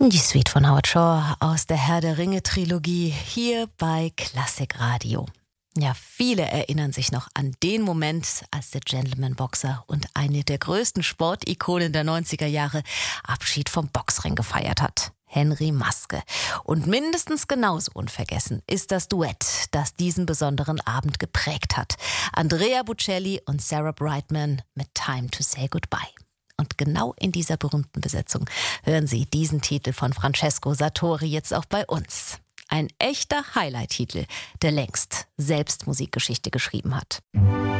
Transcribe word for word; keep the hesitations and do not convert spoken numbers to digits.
Die Suite von Howard Shore aus der Herr der Ringe-Trilogie hier bei Klassikradio. Ja, viele erinnern sich noch an den Moment, als der Gentleman-Boxer und eine der größten Sportikonen der neunziger Jahre Abschied vom Boxring gefeiert hat. Henry Maske. Und mindestens genauso unvergessen ist das Duett, das diesen besonderen Abend geprägt hat. Andrea Bocelli und Sarah Brightman mit Time to Say Goodbye. Und genau in dieser berühmten Besetzung hören Sie diesen Titel von Francesco Sartori jetzt auch bei uns. Ein echter Highlight-Titel, der längst selbst Musikgeschichte geschrieben hat.